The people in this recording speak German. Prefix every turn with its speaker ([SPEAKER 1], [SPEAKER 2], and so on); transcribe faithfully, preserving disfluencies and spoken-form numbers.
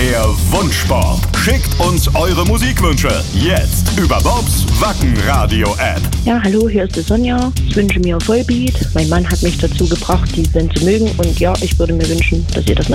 [SPEAKER 1] Der Wunschsport. Schickt uns eure Musikwünsche. Jetzt über Bobs Wackenradio-App.
[SPEAKER 2] Ja, hallo, hier ist die Sonja. Ich wünsche mir Vollbeat. Mein Mann hat mich dazu gebracht, die Band zu mögen. Und ja, ich würde mir wünschen, dass ihr das macht.